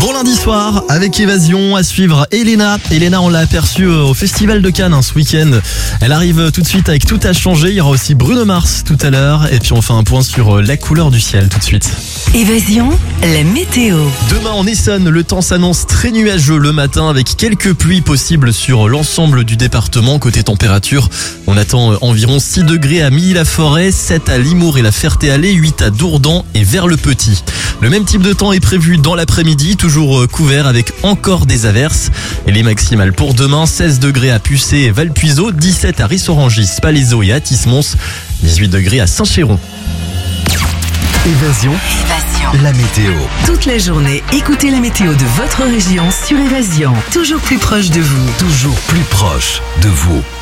Bon lundi soir, avec Évasion, à suivre Elena. Elena, on l'a aperçue au Festival de Cannes ce week-end. Elle arrive tout de suite avec Tout a changé. Il y aura aussi Bruno Mars tout à l'heure. Et puis on fait un point sur la couleur du ciel tout de suite. Évasion, la météo. Demain en Essonne, le temps s'annonce très nuageux le matin avec quelques pluies possibles sur l'ensemble du département. Côté température, on attend environ 6 degrés à Milly-la-Forêt, 7 à Limours et la Ferté-Alais, 8 à Dourdan et vers le Petit. Le même type de temps est prévu dans l'après-midi, toujours couvert avec encore des averses. Et les maximales pour demain, 16 degrés à Pucé et Valpuiseau, 17 à Rissorangis, Palaiseau et Athis-Mons, 18 degrés à Saint-Chéron. Évasion, la météo. Toute la journée, écoutez la météo de votre région sur Évasion. Toujours plus proche de vous. Toujours plus proche de vous.